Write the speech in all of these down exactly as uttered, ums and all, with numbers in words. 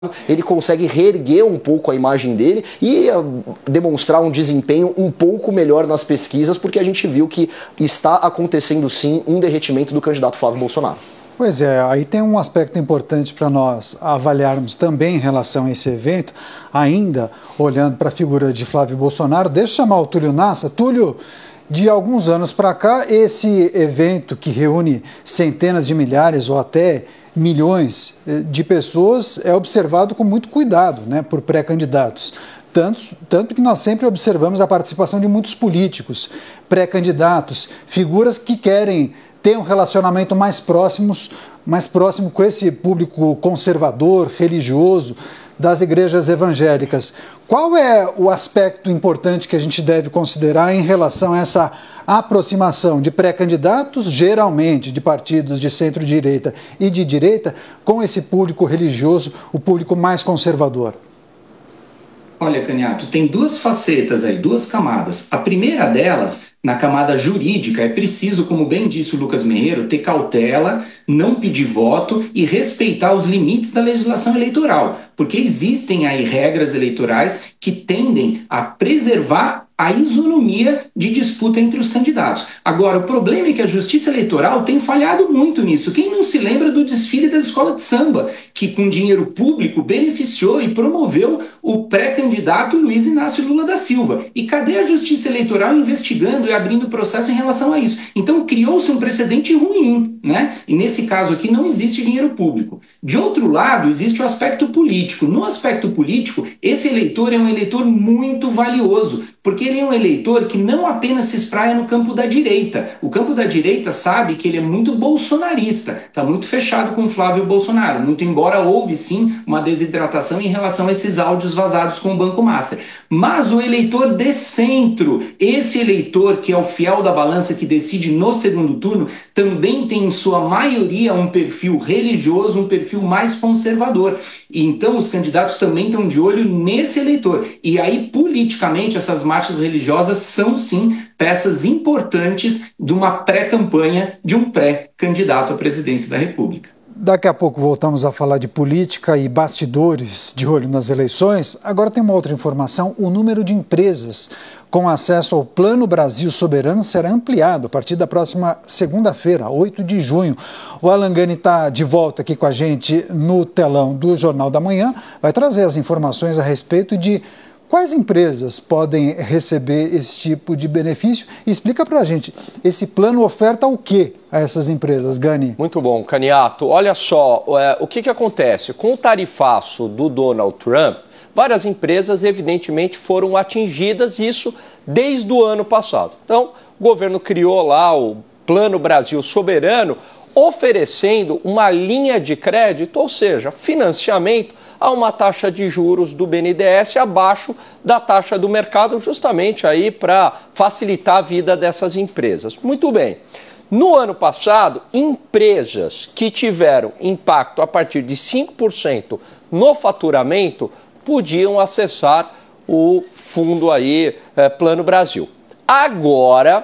ele consegue reerguer um pouco a imagem dele e uh, demonstrar um desempenho um pouco melhor nas pesquisas, porque a gente viu que está acontecendo sim um derretimento do candidato Flávio Bolsonaro. Pois é, aí tem um aspecto importante para nós avaliarmos também em relação a esse evento, ainda olhando para a figura de Flávio Bolsonaro. Deixa eu chamar o Túlio Nassa. Túlio, de alguns anos para cá, esse evento que reúne centenas de milhares ou até milhões de pessoas é observado com muito cuidado, né, por pré-candidatos. Tanto, tanto que nós sempre observamos a participação de muitos políticos, pré-candidatos, figuras que querem ter um relacionamento mais, próximos, mais próximo com esse público conservador, religioso, das igrejas evangélicas. Qual é o aspecto importante que a gente deve considerar em relação a essa aproximação de pré-candidatos, geralmente de partidos de centro-direita e de direita, com esse público religioso, o público mais conservador? Olha, Caniato, tem duas facetas aí, duas camadas. A primeira delas, na camada jurídica, é preciso, como bem disse o Lucas Merreiro, ter cautela, não pedir voto e respeitar os limites da legislação eleitoral, porque existem aí regras eleitorais que tendem a preservar a isonomia de disputa entre os candidatos. Agora, o problema é que a Justiça Eleitoral tem falhado muito nisso. Quem não se lembra do desfile das escolas de samba, que com dinheiro público beneficiou e promoveu o pré-candidato Luiz Inácio Lula da Silva? E cadê a Justiça Eleitoral investigando e abrindo processo em relação a isso? Então, criou-se um precedente ruim, né? E nesse caso aqui não existe dinheiro público. De outro lado, existe o aspecto político. No aspecto político, esse eleitor é um eleitor muito valioso, porque ele é um eleitor que não apenas se espraia no campo da direita. O campo da direita sabe que ele é muito bolsonarista, está muito fechado com o Flávio Bolsonaro, muito embora houve sim uma desidratação em relação a esses áudios vazados com o Banco Master. Mas o eleitor de centro, esse eleitor que é o fiel da balança que decide no segundo turno, também tem em sua maioria um perfil religioso, um perfil mais conservador. E então os candidatos também estão de olho nesse eleitor. E aí, politicamente, essas marchas religiosas são, sim, peças importantes de uma pré-campanha de um pré-candidato à presidência da República. Daqui a pouco voltamos a falar de política e bastidores de olho nas eleições. Agora tem uma outra informação: o número de empresas com acesso ao Plano Brasil Soberano será ampliado a partir da próxima segunda-feira, oito de junho. O Alan Gani está de volta aqui com a gente no telão do Jornal da Manhã, vai trazer as informações a respeito de quais empresas podem receber esse tipo de benefício. E explica para a gente, esse plano oferta o que a essas empresas, Gani? Muito bom, Caniato. Olha só, é, o que, que acontece? Com o tarifaço do Donald Trump, várias empresas evidentemente foram atingidas, isso desde o ano passado. Então, o governo criou lá o Plano Brasil Soberano, oferecendo uma linha de crédito, ou seja, financiamento, a uma taxa de juros do B N D E S abaixo da taxa do mercado, justamente aí para facilitar a vida dessas empresas. Muito bem. No ano passado, empresas que tiveram impacto a partir de cinco por cento no faturamento podiam acessar o fundo aí, é, Plano Brasil. Agora,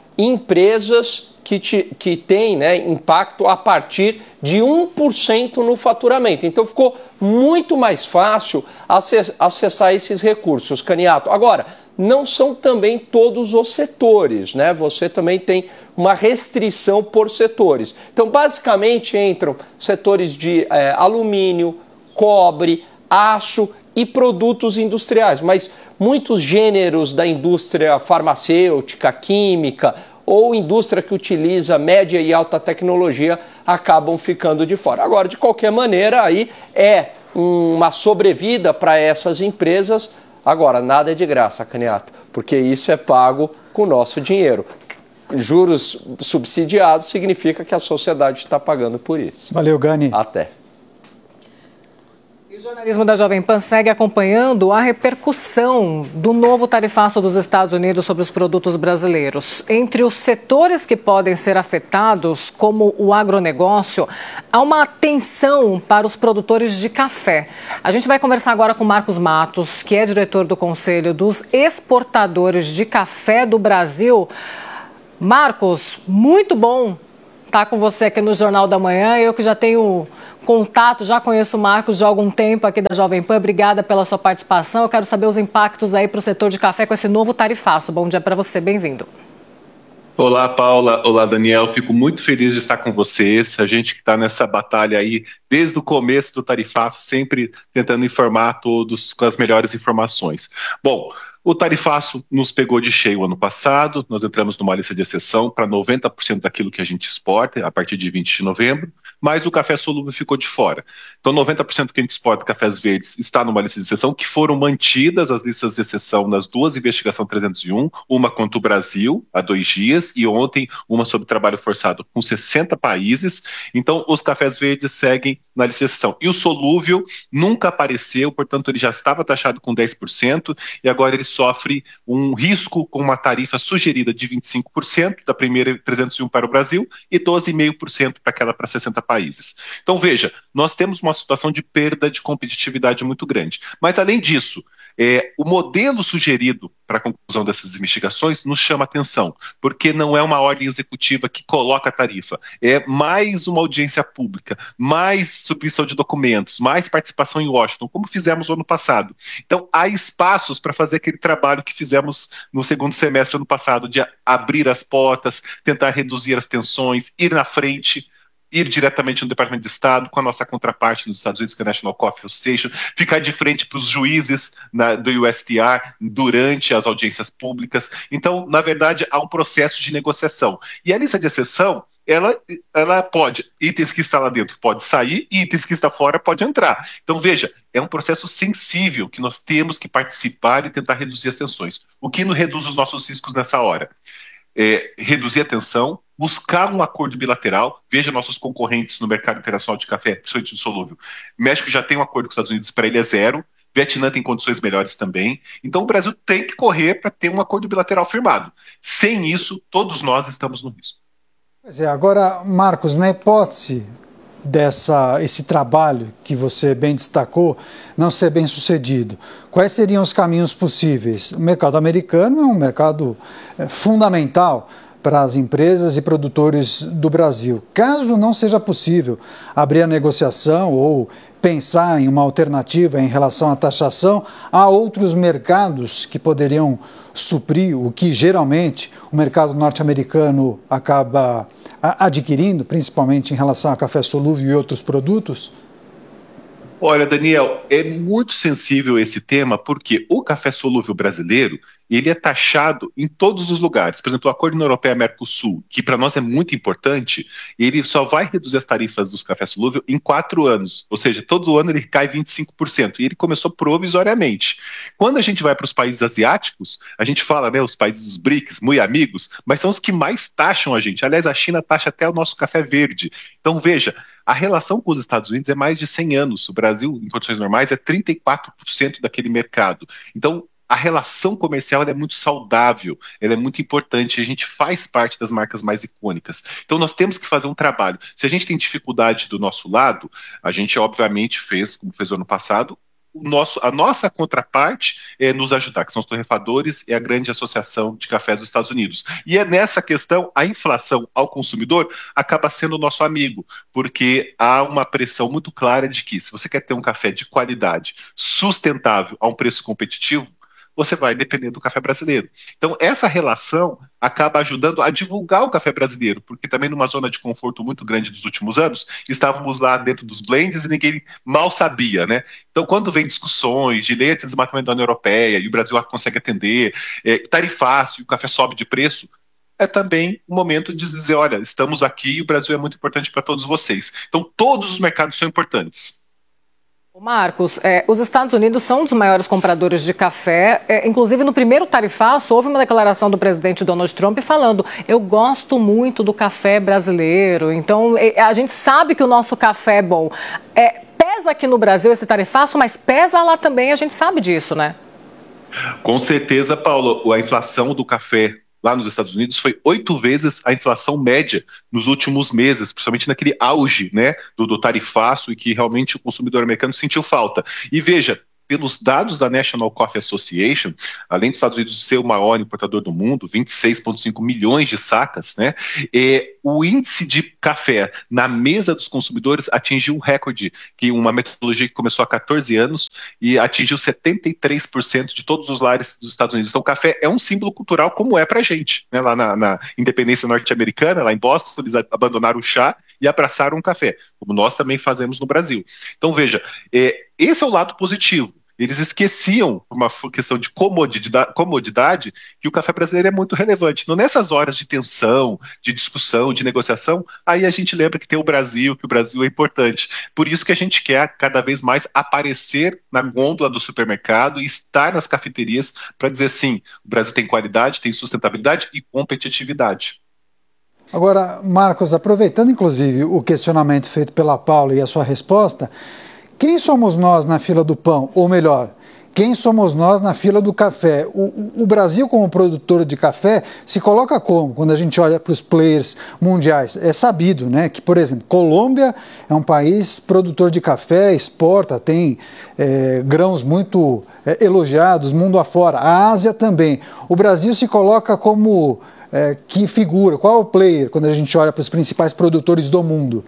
empresas que, te, que têm, né, impacto a partir de um por cento no faturamento. Então ficou muito mais fácil acessar esses recursos, Caniato. Agora, não são também todos os setores, né? Você também tem uma restrição por setores. Então, basicamente, entram setores de é, alumínio, cobre, aço e produtos industriais, mas muitos gêneros da indústria farmacêutica, química ou indústria que utiliza média e alta tecnologia acabam ficando de fora. Agora, de qualquer maneira, aí é uma sobrevida para essas empresas. Agora, nada é de graça, Caniato, porque isso é pago com o nosso dinheiro. Juros subsidiados significa que a sociedade está pagando por isso. Valeu, Gani. Até. O jornalismo da Jovem Pan segue acompanhando a repercussão do novo tarifaço dos Estados Unidos sobre os produtos brasileiros. Entre os setores que podem ser afetados, como o agronegócio, há uma atenção para os produtores de café. A gente vai conversar agora com Marcos Matos, que é diretor do Conselho dos Exportadores de Café do Brasil. Marcos, muito bom estar com você aqui no Jornal da Manhã. Eu que já tenho contato, já conheço o Marcos de algum tempo aqui da Jovem Pan. Obrigada pela sua participação. Eu quero saber os impactos aí para o setor de café com esse novo tarifaço. Bom dia para você, bem-vindo. Olá, Paula. Olá, Daniel. Fico muito feliz de estar com vocês. A gente que está nessa batalha aí desde o começo do tarifaço, sempre tentando informar a todos com as melhores informações. Bom, o tarifaço nos pegou de cheio ano passado, nós entramos numa lista de exceção para noventa por cento daquilo que a gente exporta a partir de vinte de novembro, mas o café solúvel ficou de fora. Então noventa por cento que a gente exporta cafés verdes está numa lista de exceção, que foram mantidas as listas de exceção nas duas investigações trezentos e um, uma contra o Brasil, há dois dias, e ontem uma sobre trabalho forçado com sessenta países. Então os cafés verdes seguem na lista de exceção. E o solúvel nunca apareceu, portanto ele já estava taxado com dez por cento e agora ele sofre um risco com uma tarifa sugerida de vinte e cinco por cento da primeira trezentos e um para o Brasil e doze vírgula cinco por cento para aquela para sessenta países. Então veja, nós temos uma situação de perda de competitividade muito grande. Mas além disso, É, o modelo sugerido para a conclusão dessas investigações nos chama atenção, porque não é uma ordem executiva que coloca a tarifa, é mais uma audiência pública, mais submissão de documentos, mais participação em Washington, como fizemos no ano passado. Então, há espaços para fazer aquele trabalho que fizemos no segundo semestre do ano passado, de abrir as portas, tentar reduzir as tensões, ir na frente, ir diretamente no Departamento de Estado, com a nossa contraparte nos Estados Unidos, que é a National Coffee Association, ficar de frente para os juízes na, do U S T R durante as audiências públicas. Então, na verdade, há um processo de negociação. E a lista de exceção, ela, ela pode, itens que estão lá dentro pode sair, e itens que estão fora pode entrar. Então, veja, é um processo sensível que nós temos que participar e tentar reduzir as tensões. O que não reduz os nossos riscos nessa hora? É, reduzir a tensão, buscar um acordo bilateral. Veja nossos concorrentes no mercado internacional de café, principalmente de solúvel. O México já tem um acordo com os Estados Unidos, para ele é zero. Vietnã tem condições melhores também. Então o Brasil tem que correr para ter um acordo bilateral firmado. Sem isso, todos nós estamos no risco. Pois é, agora, Marcos, na hipótese dessa esse trabalho que você bem destacou não ser bem sucedido, quais seriam os caminhos possíveis? O mercado americano é um mercado é, fundamental para as empresas e produtores do Brasil. Caso não seja possível abrir a negociação ou pensar em uma alternativa em relação à taxação, há outros mercados que poderiam suprir o que geralmente o mercado norte-americano acaba adquirindo, principalmente em relação a café solúvel e outros produtos? Olha, Daniel, é muito sensível esse tema porque o café solúvel brasileiro, ele é taxado em todos os lugares. Por exemplo, o Acordo União Europeia-Mercosul, que para nós é muito importante, ele só vai reduzir as tarifas dos cafés solúveis em quatro anos. Ou seja, todo ano ele cai vinte e cinco por cento. E ele começou provisoriamente. Quando a gente vai para os países asiáticos, a gente fala, né, os países dos BRICS, muito amigos, mas são os que mais taxam a gente. Aliás, a China taxa até o nosso café verde. Então, veja, a relação com os Estados Unidos é mais de cem anos. O Brasil, em condições normais, é trinta e quatro por cento daquele mercado. Então, a relação comercial ela é muito saudável, ela é muito importante, a gente faz parte das marcas mais icônicas. Então nós temos que fazer um trabalho. Se a gente tem dificuldade do nosso lado, a gente obviamente fez, como fez o ano passado, o nosso, a nossa contraparte é nos ajudar, que são os torrefadores e a grande associação de cafés dos Estados Unidos. E é nessa questão, a inflação ao consumidor acaba sendo o nosso amigo, porque há uma pressão muito clara de que se você quer ter um café de qualidade, sustentável, a um preço competitivo, você vai depender do café brasileiro. Então, essa relação acaba ajudando a divulgar o café brasileiro, porque também numa zona de conforto muito grande dos últimos anos, estávamos lá dentro dos blends e ninguém mal sabia, né? Então, quando vem discussões de lei de desmatamento da União Europeia e o Brasil consegue atender, é, tarifácio e o café sobe de preço, é também o momento de dizer, olha, estamos aqui e o Brasil é muito importante para todos vocês. Então, todos os mercados são importantes. Marcos, é, os Estados Unidos são um dos maiores compradores de café. É, inclusive, no primeiro tarifaço, houve uma declaração do presidente Donald Trump falando: eu gosto muito do café brasileiro. Então, é, a gente sabe que o nosso café é bom. É, pesa aqui no Brasil esse tarifaço, mas pesa lá também, a gente sabe disso, né? Com certeza, Paulo. A inflação do café lá nos Estados Unidos foi oito vezes a inflação média nos últimos meses, principalmente naquele auge, né, do, do tarifaço, e que realmente o consumidor americano sentiu falta. E veja, pelos dados da National Coffee Association, além dos Estados Unidos ser o maior importador do mundo, vinte e seis vírgula cinco milhões de sacas, né, é, o índice de café na mesa dos consumidores atingiu um recorde, que uma metodologia que começou há quatorze anos e atingiu setenta e três por cento de todos os lares dos Estados Unidos. Então o café é um símbolo cultural como é pra gente, né, lá na, na independência norte-americana, lá em Boston, eles abandonaram o chá e abraçaram o café, como nós também fazemos no Brasil. Então veja, é, esse é o lado positivo. Eles esqueciam, por uma questão de comodidade, comodidade, que o café brasileiro é muito relevante. Então, nessas horas de tensão, de discussão, de negociação, aí a gente lembra que tem o Brasil, que o Brasil é importante. Por isso que a gente quer cada vez mais aparecer na gôndola do supermercado e estar nas cafeterias para dizer sim, o Brasil tem qualidade, tem sustentabilidade e competitividade. Agora, Marcos, aproveitando inclusive o questionamento feito pela Paula e a sua resposta, quem somos nós na fila do pão? Ou melhor, quem somos nós na fila do café? O, o, o Brasil, como produtor de café, se coloca como? Quando a gente olha para os players mundiais, é sabido, né, que, por exemplo, Colômbia é um país produtor de café, exporta, tem é, grãos muito é, elogiados mundo afora. A Ásia também. O Brasil se coloca como é, que figura? Qual é o player quando a gente olha para os principais produtores do mundo?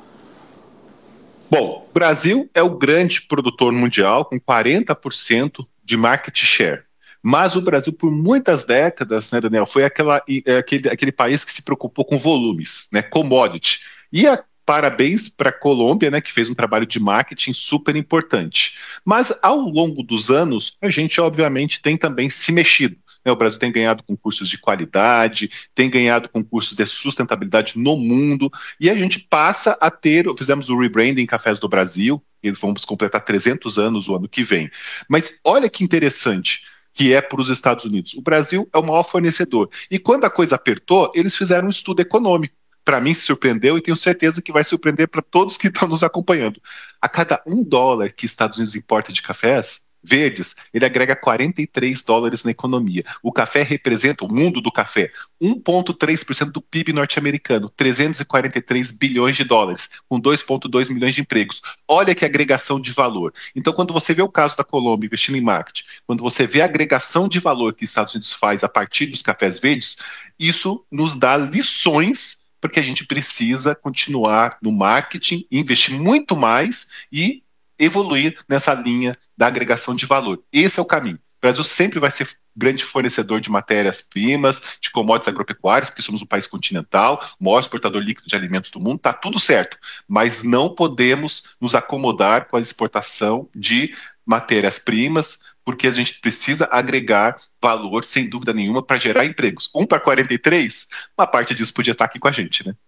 Bom, o Brasil é o grande produtor mundial, com quarenta por cento de market share. Mas o Brasil, por muitas décadas, né, Daniel, foi aquela, aquele, aquele país que se preocupou com volumes, né, commodity. E a, parabéns para a Colômbia, né, que fez um trabalho de marketing super importante. Mas, ao longo dos anos, a gente, obviamente, tem também se mexido. O Brasil tem ganhado concursos de qualidade, tem ganhado concursos de sustentabilidade no mundo, e a gente passa a ter, fizemos o rebranding Cafés do Brasil, e vamos completar trezentos anos o ano que vem. Mas olha que interessante que é para os Estados Unidos. O Brasil é o maior fornecedor, e quando a coisa apertou, eles fizeram um estudo econômico. Para mim, se surpreendeu e tenho certeza que vai surpreender para todos que estão nos acompanhando. A cada um dólar que Estados Unidos importa de cafés verdes, ele agrega quarenta e três dólares na economia. O café representa, o mundo do café, um vírgula três por cento do P I B norte-americano, trezentos e quarenta e três bilhões de dólares, com dois vírgula dois milhões de empregos. Olha que agregação de valor. Então, quando você vê o caso da Colômbia investindo em marketing, quando você vê a agregação de valor que os Estados Unidos faz a partir dos cafés verdes, isso nos dá lições, porque a gente precisa continuar no marketing, investir muito mais e evoluir nessa linha da agregação de valor. Esse é o caminho. O Brasil sempre vai ser grande fornecedor de matérias-primas, de commodities agropecuárias, porque somos um país continental, o maior exportador líquido de alimentos do mundo, está tudo certo. Mas não podemos nos acomodar com a exportação de matérias-primas, porque a gente precisa agregar valor, sem dúvida nenhuma, para gerar empregos. um para quarenta e três, uma parte disso podia estar aqui com a gente, né?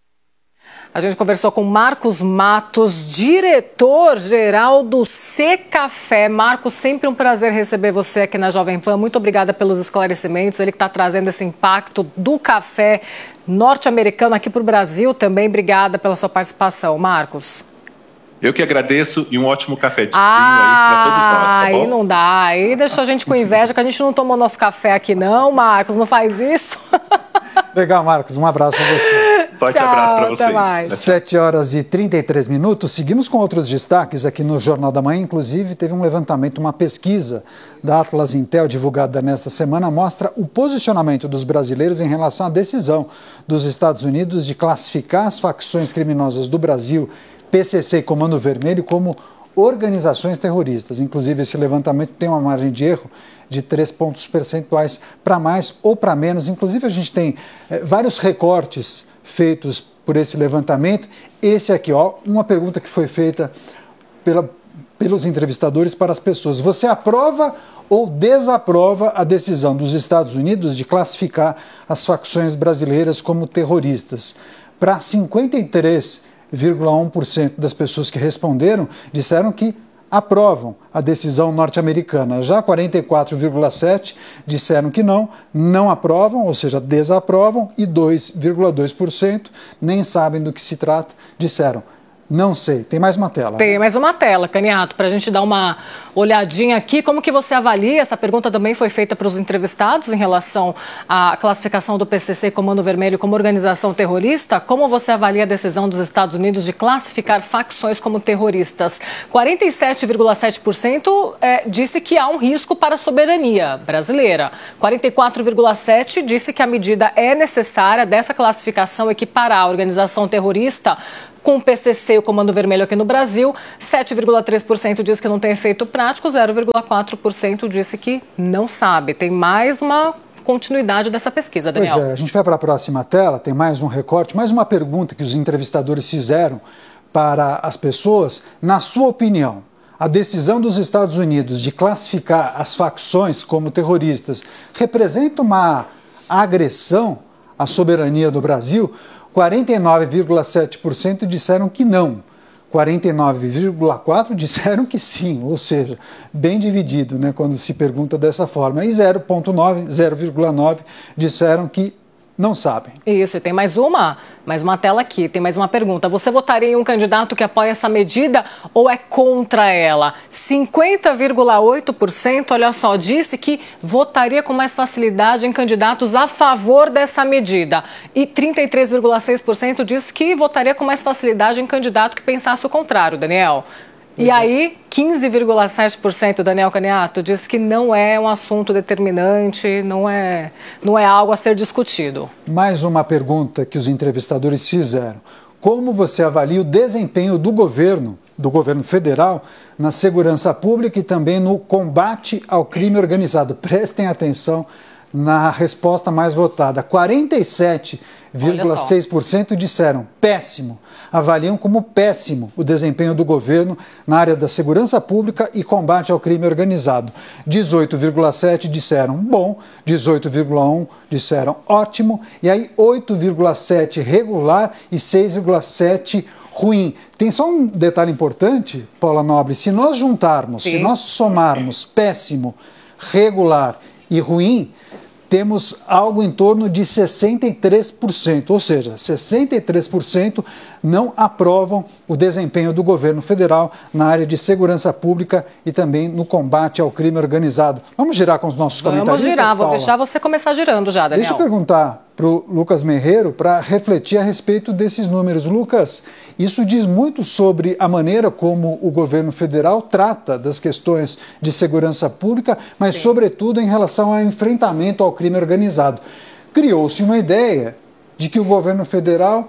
A gente conversou com Marcos Matos, diretor-geral do Secafé. Marcos, sempre um prazer receber você aqui na Jovem Pan. Muito obrigada pelos esclarecimentos. Ele que está trazendo esse impacto do café norte-americano aqui para o Brasil também. Obrigada pela sua participação, Marcos. Eu que agradeço e um ótimo cafezinho ah, aí para todos nós, tá bom? Aí não dá, aí deixou a gente com inveja que a gente não tomou nosso café aqui não, Marcos, não faz isso. Legal, Marcos, um abraço a você. Forte Tchau, abraço para vocês. Até mais. sete horas e trinta e três minutos, seguimos com outros destaques aqui no Jornal da Manhã. Inclusive, teve um levantamento, uma pesquisa da Atlas Intel, divulgada nesta semana, mostra o posicionamento dos brasileiros em relação à decisão dos Estados Unidos de classificar as facções criminosas do Brasil, P C C e Comando Vermelho, como organizações terroristas. Inclusive, esse levantamento tem uma margem de erro de três pontos percentuais para mais ou para menos. Inclusive, a gente tem é, vários recortes feitos por esse levantamento. Esse aqui, ó, uma pergunta que foi feita pela, pelos entrevistadores para as pessoas. Você aprova ou desaprova a decisão dos Estados Unidos de classificar as facções brasileiras como terroristas? Para cinquenta e três vírgula um por cento das pessoas que responderam disseram que aprovam a decisão norte-americana. Já quarenta e quatro vírgula sete por cento disseram que não, não aprovam, ou seja, desaprovam, e dois vírgula dois por cento nem sabem do que se trata, disseram Não sei. Tem mais uma tela. Tem mais uma tela, Caniato, para a gente dar uma olhadinha aqui. Como que você avalia? Essa pergunta também foi feita para os entrevistados em relação à classificação do P C C Comando Vermelho como organização terrorista. Como você avalia a decisão dos Estados Unidos de classificar facções como terroristas? quarenta e sete vírgula sete por cento é, disse que há um risco para a soberania brasileira. quarenta e quatro vírgula sete por cento disse que a medida é necessária dessa classificação equiparar a organização terrorista com o P C C e o Comando Vermelho aqui no Brasil. sete vírgula três por cento diz que não tem efeito prático, zero vírgula quatro por cento disse que não sabe. Tem mais uma continuidade dessa pesquisa, Daniel. Pois é, a gente vai para a próxima tela, tem mais um recorte, mais uma pergunta que os entrevistadores fizeram para as pessoas. Na sua opinião, a decisão dos Estados Unidos de classificar as facções como terroristas representa uma agressão à soberania do Brasil? quarenta e nove vírgula sete por cento disseram que não, quarenta e nove vírgula quatro por cento disseram que sim, ou seja, bem dividido, né, quando se pergunta dessa forma. E zero vírgula nove por cento, zero vírgula nove por cento disseram que não sabem. Isso, e tem mais uma, mais uma tela aqui, tem mais uma pergunta. Você votaria em um candidato que apoia essa medida ou é contra ela? cinquenta vírgula oito por cento, olha só, disse que votaria com mais facilidade em candidatos a favor dessa medida. E trinta e três vírgula seis por cento disse que votaria com mais facilidade em candidato que pensasse o contrário, Daniel. E aí, quinze vírgula sete por cento, Daniel Caniato, diz que não é um assunto determinante, não é, não é algo a ser discutido. Mais uma pergunta que os entrevistadores fizeram. Como você avalia o desempenho do governo, do governo federal, na segurança pública e também no combate ao crime organizado? Prestem atenção na resposta mais votada. quarenta e sete vírgula seis por cento disseram péssimo. Avaliam como péssimo o desempenho do governo na área da segurança pública e combate ao crime organizado. dezoito vírgula sete por cento disseram bom, dezoito vírgula um por cento disseram ótimo, e aí oito vírgula sete por cento regular e seis vírgula sete por cento ruim. Tem só um detalhe importante, Paula Nobre, se nós juntarmos, Sim. se nós somarmos péssimo, regular e ruim, temos algo em torno de sessenta e três por cento, ou seja, sessenta e três por cento não aprovam o desempenho do governo federal na área de segurança pública e também no combate ao crime organizado. Vamos girar com os nossos Vamos comentaristas, girar, Paula? vou deixar você começar girando já, Daniel. Deixa eu perguntar para o Lucas Merreiro para refletir a respeito desses números. Lucas, isso diz muito sobre a maneira como o governo federal trata das questões de segurança pública, mas Sim. sobretudo em relação ao enfrentamento ao crime organizado. Criou-se uma ideia de que o governo federal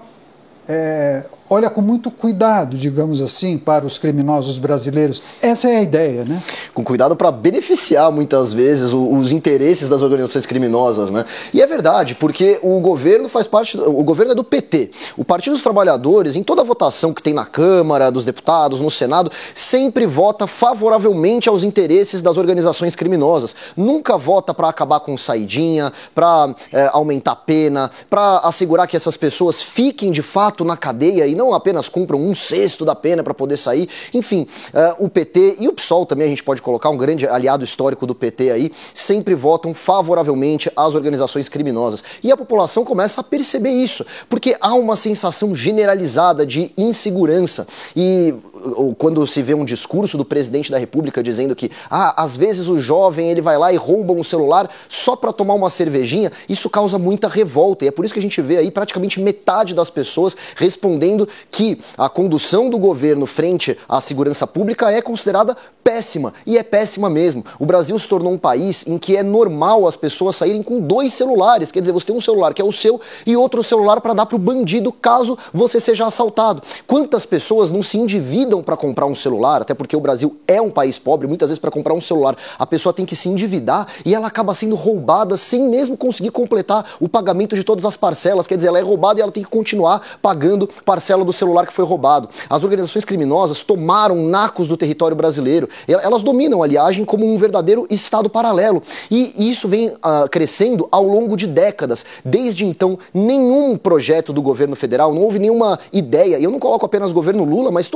é, olha com muito cuidado, digamos assim, para os criminosos brasileiros. Essa é a ideia, né? Com cuidado para beneficiar, muitas vezes, o, os interesses das organizações criminosas, né? E é verdade, porque o governo faz parte, o governo é do P T. O Partido dos Trabalhadores, em toda a votação que tem na Câmara, dos deputados, no Senado, sempre vota favoravelmente aos interesses das organizações criminosas. Nunca vota para acabar com saidinha, para é, aumentar a pena, para assegurar que essas pessoas fiquem, de fato, na cadeia e não apenas cumpram um sexto da pena para poder sair. Enfim, uh, o P T e o P SOL também a gente pode colocar, um grande aliado histórico do P T aí, sempre votam favoravelmente às organizações criminosas. E a população começa a perceber isso, porque há uma sensação generalizada de insegurança. E uh, quando se vê um discurso do presidente da República dizendo que, ah, às vezes o jovem ele vai lá e rouba um celular só para tomar uma cervejinha, isso causa muita revolta. E é por isso que a gente vê aí praticamente metade das pessoas respondendo que a condução do governo frente à segurança pública é considerada péssima, e é péssima mesmo. O Brasil se tornou um país em que é normal as pessoas saírem com dois celulares, quer dizer, você tem um celular que é o seu e outro celular para dar para o bandido caso você seja assaltado. Quantas pessoas não se endividam para comprar um celular, até porque o Brasil é um país pobre, muitas vezes para comprar um celular a pessoa tem que se endividar e ela acaba sendo roubada sem mesmo conseguir completar o pagamento de todas as parcelas, quer dizer, ela é roubada e ela tem que continuar pagando parcela do celular que foi roubado. As organizações criminosas tomaram nacos do território brasileiro. Elas dominam, aliás, agem como um verdadeiro Estado paralelo. E isso vem uh, crescendo ao longo de décadas. Desde então, nenhum projeto do governo federal, não houve nenhuma ideia, e eu não coloco apenas o governo Lula, mas todos os que passaram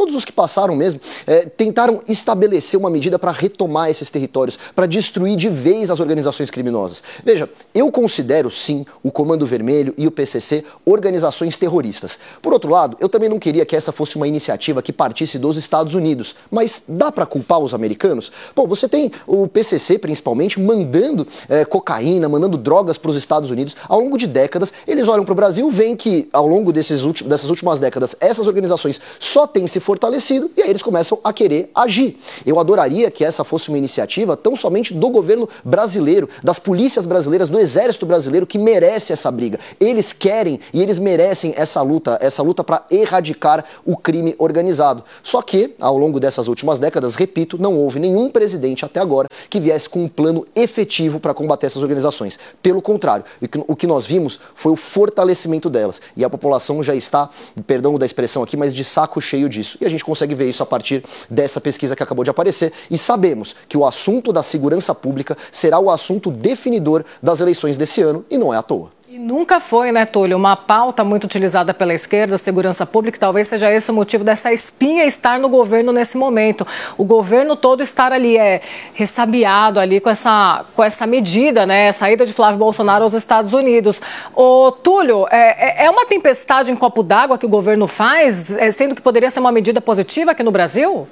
passaram mesmo, é, tentaram estabelecer uma medida para retomar esses territórios, para destruir de vez as organizações criminosas. Veja, eu considero sim o Comando Vermelho e o P C C organizações terroristas. Por outro lado, eu também não queria que essa fosse uma iniciativa que partisse dos Estados Unidos, mas dá para culpar os americanos? Pô, você tem o P C C principalmente mandando é, cocaína, mandando drogas para os Estados Unidos ao longo de décadas. Eles olham para o Brasil, veem que ao longo desses últimos, dessas últimas décadas essas organizações só têm se fortalecido e aí eles começam a querer agir. Eu adoraria que essa fosse uma iniciativa tão somente do governo brasileiro, das polícias brasileiras, do exército brasileiro, que merece essa briga. Eles querem e eles merecem essa luta, essa luta para erradicar o crime organizado. Só que, ao longo dessas últimas décadas, repito, não houve nenhum presidente até agora que viesse com um plano efetivo para combater essas organizações. Pelo contrário, o que nós vimos foi o fortalecimento delas. E a população já está, perdão da expressão aqui, mas de saco cheio disso. E a gente consegue ver isso a partir dessa pesquisa que acabou de aparecer. E sabemos que o assunto da segurança pública será o assunto definidor das eleições desse ano, e não é à toa. E nunca foi, né, Túlio, uma pauta muito utilizada pela esquerda, a segurança pública, talvez seja esse o motivo dessa espinha estar no governo nesse momento. O governo todo estar ali, é, ressabiado ali com essa, com essa medida, né, saída de Flávio Bolsonaro aos Estados Unidos. Ô, Túlio, é, é uma tempestade em copo d'água que o governo faz, é, sendo que poderia ser uma medida positiva aqui no Brasil?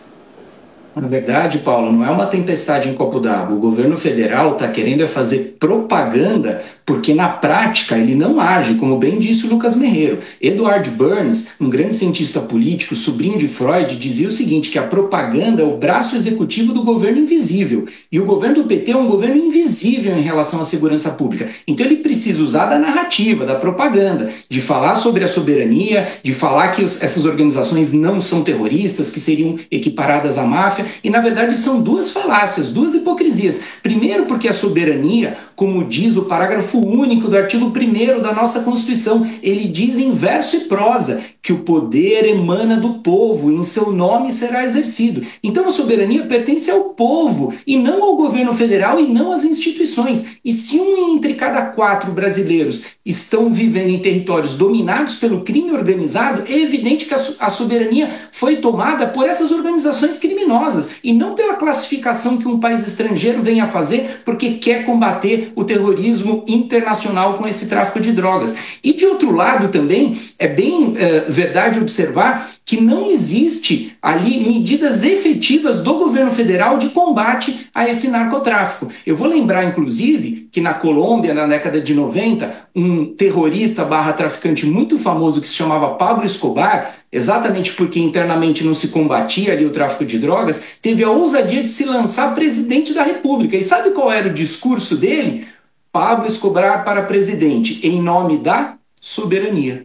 Na verdade, Paulo, não é uma tempestade em copo d'água. O governo federal está querendo é fazer propaganda porque, na prática, ele não age, como bem disse o Lucas Merreiro. Edward Burns, um grande cientista político, sobrinho de Freud, dizia o seguinte, que a propaganda é o braço executivo do governo invisível. E o governo do P T é um governo invisível em relação à segurança pública. Então ele precisa usar da narrativa, da propaganda, de falar sobre a soberania, de falar que essas organizações não são terroristas, que seriam equiparadas à máfia. E, na verdade, são duas falácias, duas hipocrisias. Primeiro, porque a soberania, como diz o parágrafo único do artigo primeiro da nossa Constituição, ele diz em verso e prosa que o poder emana do povo e em seu nome será exercido. Então, a soberania pertence ao povo e não ao governo federal e não às instituições. E se um entre cada quatro brasileiros estão vivendo em territórios dominados pelo crime organizado, é evidente que a soberania foi tomada por essas organizações criminosas e não pela classificação que um país estrangeiro vem a fazer porque quer combater o terrorismo internacional com esse tráfico de drogas. E de outro lado também, é bem é, verdade observar que não existe ali medidas efetivas do governo federal de combate a esse narcotráfico. Eu vou lembrar, inclusive, que na Colômbia, na década de noventa, um terrorista barra traficante muito famoso que se chamava Pablo Escobar, exatamente porque internamente não se combatia ali o tráfico de drogas, teve a ousadia de se lançar presidente da República. E sabe qual era o discurso dele? Pablo Escobar para presidente, em nome da soberania.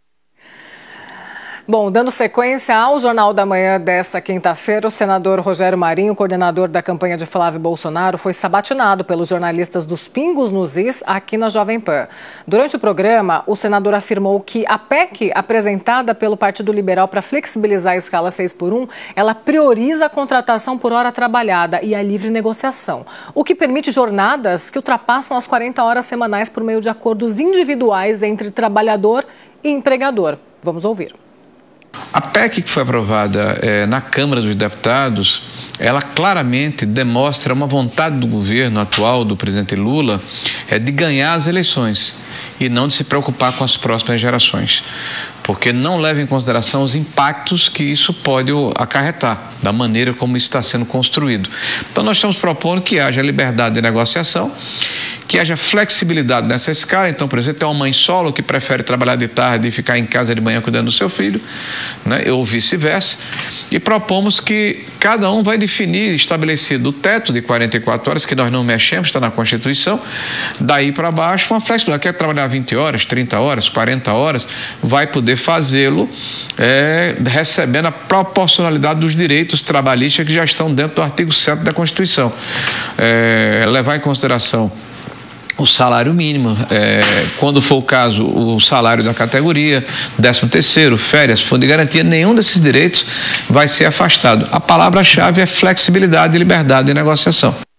Bom, dando sequência ao Jornal da Manhã dessa quinta-feira, o senador Rogério Marinho, coordenador da campanha de Flávio Bolsonaro, foi sabatinado pelos jornalistas dos Pingos nos Is aqui na Jovem Pan. Durante o programa, o senador afirmou que a P E C apresentada pelo Partido Liberal para flexibilizar a escala seis por um, ela prioriza a contratação por hora trabalhada e a livre negociação, o que permite jornadas que ultrapassam as quarenta horas semanais por meio de acordos individuais entre trabalhador e empregador. Vamos ouvir. A P E C que foi aprovada é, na Câmara dos Deputados, ela claramente demonstra uma vontade do governo atual, do presidente Lula, é de ganhar as eleições e não de se preocupar com as próximas gerações, porque não leva em consideração os impactos que isso pode acarretar, da maneira como isso está sendo construído. Então nós estamos propondo que haja liberdade de negociação, que haja flexibilidade nessa escala. Então, por exemplo, tem uma mãe solo que prefere trabalhar de tarde e ficar em casa de manhã cuidando do seu filho, né? Ou vice-versa. E propomos que cada um vai definir, estabelecido o teto de quarenta e quatro horas, que nós não mexemos, está na Constituição, daí para baixo, uma flexibilidade. Quer trabalhar vinte horas, trinta horas, quarenta horas, vai poder fazê-lo é, recebendo a proporcionalidade dos direitos trabalhistas que já estão dentro do artigo sete da Constituição. É, levar em consideração o salário mínimo, é, quando for o caso, o salário da categoria, décimo terceiro, férias, fundo de garantia, nenhum desses direitos vai ser afastado. A palavra-chave é flexibilidade e liberdade de negociação.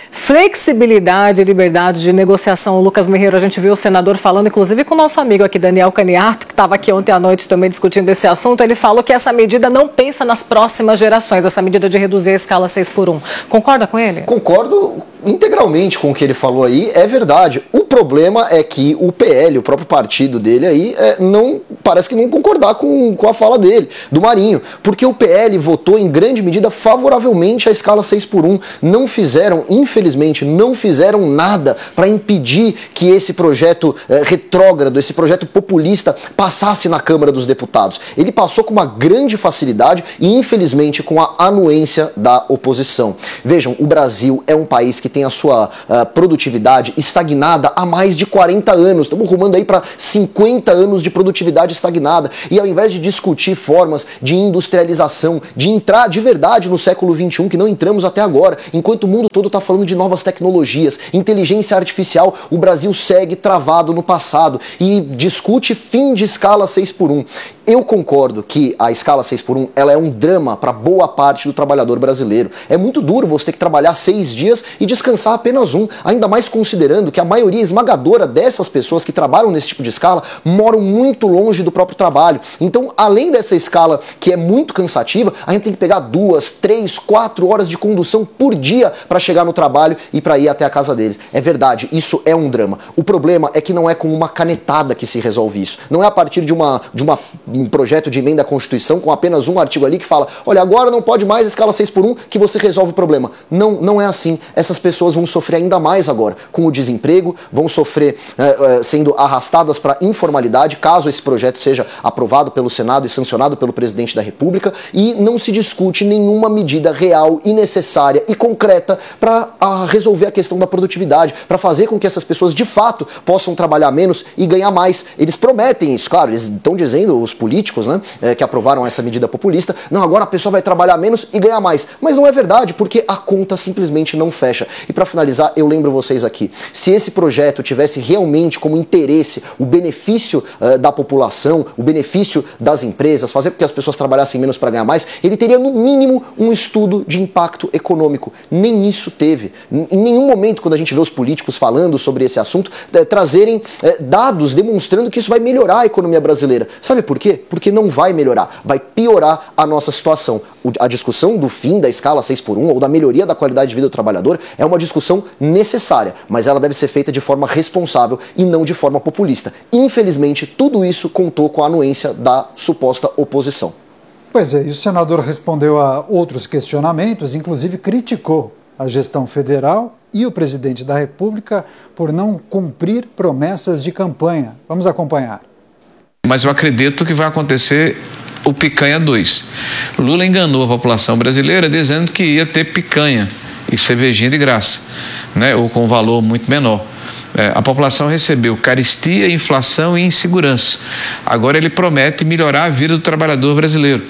Flexibilidade e liberdade de negociação. O Lucas Merreiro, a gente viu o senador falando, inclusive com o nosso amigo aqui, Daniel Caniato, que estava aqui ontem à noite também discutindo esse assunto. Ele falou que essa medida não pensa nas próximas gerações, essa medida de reduzir a escala seis por um. Concorda com ele? Concordo integralmente com o que ele falou aí, é verdade. O problema é que o P L, o próprio partido dele aí, é, não parece que não concordar com, com a fala dele, do Marinho, porque o P L votou em grande medida favoravelmente a escala seis por um. Não fizeram, infelizmente, não fizeram nada para impedir que esse projeto é, retrógrado, esse projeto populista passasse na Câmara dos Deputados. Ele passou com uma grande facilidade e, infelizmente, com a anuência da oposição. Vejam, o Brasil é um país que tem a sua uh, produtividade estagnada há mais de quarenta anos. Estamos rumando aí para cinquenta anos de produtividade estagnada. E ao invés de discutir formas de industrialização, de entrar de verdade no século vinte e um, que não entramos até agora, enquanto o mundo todo está falando de novas tecnologias, inteligência artificial, o Brasil segue travado no passado e discute fim de escala seis por um. Eu concordo que a escala seis por um ela é um drama para boa parte do trabalhador brasileiro. É muito duro você ter que trabalhar seis dias e descansar apenas um, ainda mais considerando que a maioria esmagadora dessas pessoas que trabalham nesse tipo de escala moram muito longe do próprio trabalho. Então, além dessa escala que é muito cansativa, a gente tem que pegar duas, três, quatro horas de condução por dia para chegar no trabalho e para ir até a casa deles. É verdade, isso é um drama. O problema é que não é com uma canetada que se resolve isso. Não é a partir de uma, de uma um projeto de emenda à Constituição com apenas um artigo ali que fala, olha, agora não pode mais escala seis por um que você resolve o problema. Não, não é assim. Essas pessoas vão sofrer ainda mais agora com o desemprego, vão sofrer eh, sendo arrastadas para informalidade, caso esse projeto seja aprovado pelo Senado e sancionado pelo presidente da República, e não se discute nenhuma medida real e necessária e concreta para resolver a questão da produtividade, para fazer com que essas pessoas de fato possam trabalhar menos e ganhar mais. Eles prometem isso, claro, eles estão dizendo, os políticos, né, eh, que aprovaram essa medida populista, não, agora a pessoa vai trabalhar menos e ganhar mais. Mas não é verdade, porque a conta simplesmente não fecha. E para finalizar, eu lembro vocês aqui, se esse projeto tivesse realmente como interesse o benefício uh, da população, o benefício das empresas, fazer com que as pessoas trabalhassem menos para ganhar mais, ele teria no mínimo um estudo de impacto econômico. Nem isso teve. Em nenhum momento, quando a gente vê os políticos falando sobre esse assunto, eh, trazerem eh, dados demonstrando que isso vai melhorar a economia brasileira. Sabe por quê? Porque não vai melhorar, vai piorar a nossa situação. O, a discussão do fim da escala seis por um ou da melhoria da qualidade de vida do trabalhador é uma discussão necessária, mas ela deve ser feita de forma responsável e não de forma populista. Infelizmente, tudo isso contou com a anuência da suposta oposição. Pois é, e o senador respondeu a outros questionamentos, inclusive criticou a gestão federal e o presidente da República por não cumprir promessas de campanha. Vamos acompanhar. Mas eu acredito que vai acontecer o picanha dois. Lula enganou a população brasileira dizendo que ia ter picanha e cervejinha de graça, né, ou com um valor muito menor. É, a população recebeu carestia, inflação e insegurança. Agora ele promete melhorar a vida do trabalhador brasileiro.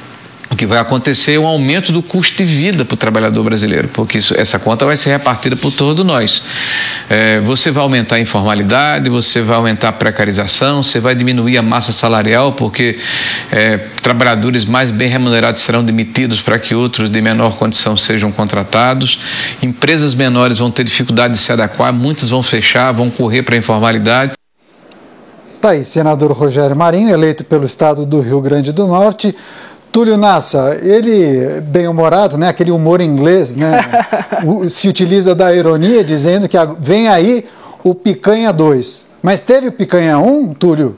O que vai acontecer é um aumento do custo de vida para o trabalhador brasileiro, porque isso, essa conta vai ser repartida por todos nós. É, você vai aumentar a informalidade, você vai aumentar a precarização, você vai diminuir a massa salarial, porque é, trabalhadores mais bem remunerados serão demitidos para que outros de menor condição sejam contratados. Empresas menores vão ter dificuldade de se adequar, muitas vão fechar, vão correr para a informalidade. Tá aí, senador Rogério Marinho, eleito pelo estado do Rio Grande do Norte. Túlio Nassa, ele, bem-humorado, né, aquele humor inglês, né, se utiliza da ironia, dizendo que vem aí o picanha dois. Mas teve o picanha um, Túlio?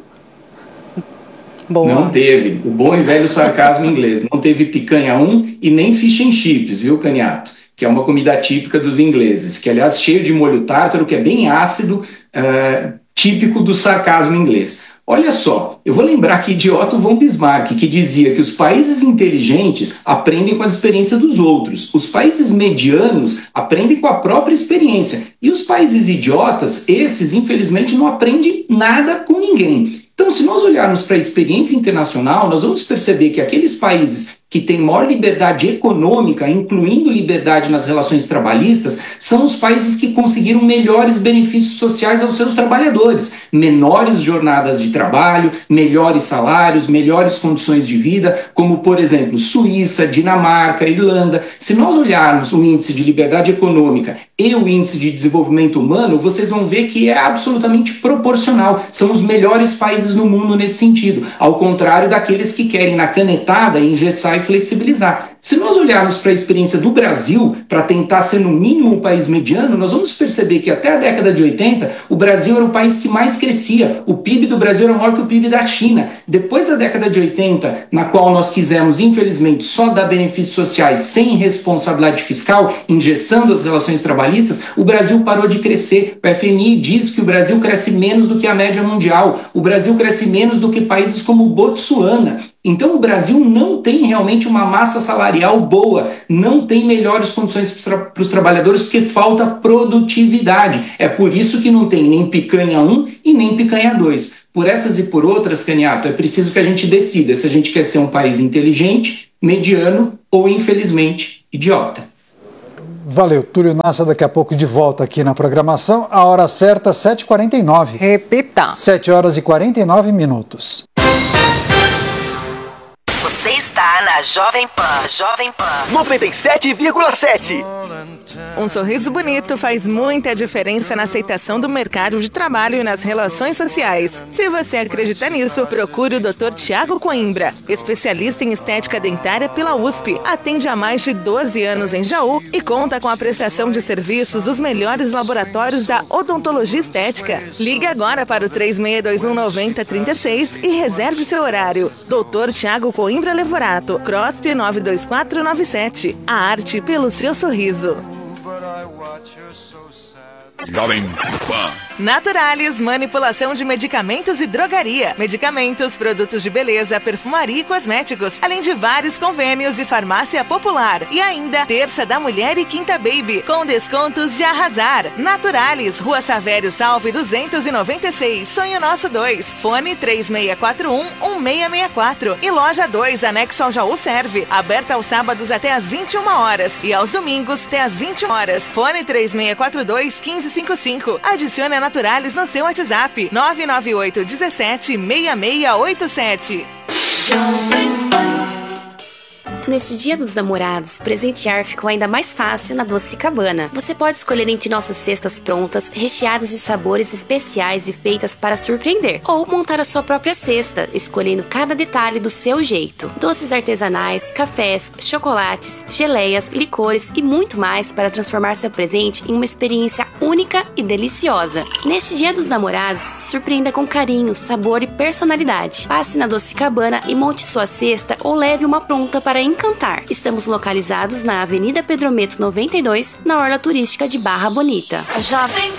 Boa. Não teve. O bom e velho sarcasmo inglês. Não teve picanha um e nem fish and chips, viu, Caniato? Que é uma comida típica dos ingleses, que aliás cheio de molho tártaro, que é bem ácido, uh, típico do sarcasmo inglês. Olha só, eu vou lembrar aqui de Otto von Bismarck, que dizia que os países inteligentes aprendem com as experiências dos outros, os países medianos aprendem com a própria experiência, e os países idiotas, esses, infelizmente, não aprendem nada com ninguém. Então, se nós olharmos para a experiência internacional, nós vamos perceber que aqueles países que têm maior liberdade econômica, incluindo liberdade nas relações trabalhistas, são os países que conseguiram melhores benefícios sociais aos seus trabalhadores, menores jornadas de trabalho, melhores salários, melhores condições de vida, como, por exemplo, Suíça, Dinamarca, Irlanda. Se nós olharmos o índice de liberdade econômica e o índice de desenvolvimento humano, vocês vão ver que é absolutamente proporcional. São os melhores países no mundo nesse sentido, ao contrário daqueles que querem, na canetada, engessar e flexibilizar. Se nós olharmos para a experiência do Brasil, para tentar ser no mínimo um país mediano, nós vamos perceber que até a década de oitenta, o Brasil era o país que mais crescia. O P I B do Brasil era maior que o P I B da China. Depois da década de oitenta, na qual nós quisemos, infelizmente, só dar benefícios sociais sem responsabilidade fiscal, engessando as relações trabalhistas, o Brasil parou de crescer. O F M I diz que o Brasil cresce menos do que a média mundial. O Brasil cresce menos do que países como Botsuana. Então o Brasil não tem realmente uma massa salarial boa, não tem melhores condições para os trabalhadores porque falta produtividade. É por isso que não tem nem picanha um e nem picanha dois. Por essas e por outras, Caniato, é preciso que a gente decida se a gente quer ser um país inteligente, mediano ou, infelizmente, idiota. Valeu, Túlio Nassa, daqui a pouco de volta aqui na programação. A hora certa, sete e quarenta e nove. Repita. sete horas e quarenta e nove minutos. Você está na Jovem Pan, Jovem Pan noventa e sete vírgula sete. Um sorriso bonito faz muita diferença na aceitação do mercado de trabalho e nas relações sociais. Se você acredita nisso, procure o doutor Tiago Coimbra, especialista em estética dentária pela U S P. Atende há mais de doze anos em Jaú e conta com a prestação de serviços dos melhores laboratórios da odontologia estética. Ligue agora para o três seis dois um nove zero três seis e reserve seu horário. doutor Tiago Coimbra Levorato, CROSP nove dois quatro nove sete. A arte pelo seu sorriso. Jovem Pan. Naturalis, manipulação de medicamentos e drogaria. Medicamentos, produtos de beleza, perfumaria e cosméticos. Além de vários convênios e farmácia popular. E ainda, Terça da Mulher e Quinta Baby, com descontos de arrasar. Naturalis, Rua Savério Salve duzentos e noventa e seis, Sonho Nosso dois. Fone três seis quatro um, um seis seis quatro. E Loja dois, anexo ao Jaú Serve. Aberta aos sábados até às vinte e uma horas. E aos domingos até às vinte horas. Fone três seis quatro dois, um cinco cinco cinco. Adicione a Naturalis no seu WhatsApp nove nove oito um sete, seis seis oito sete. Neste Dia dos Namorados, presentear ficou ainda mais fácil na Doce Cabana. Você pode escolher entre nossas cestas prontas, recheadas de sabores especiais e feitas para surpreender, ou montar a sua própria cesta, escolhendo cada detalhe do seu jeito. Doces artesanais, cafés, chocolates, geleias, licores e muito mais para transformar seu presente em uma experiência única e deliciosa. Neste Dia dos Namorados, surpreenda com carinho, sabor e personalidade. Passe na Doce Cabana e monte sua cesta ou leve uma pronta para encantar. Estamos localizados na Avenida Pedro Meto noventa e dois, na Orla Turística de Barra Bonita. Jovem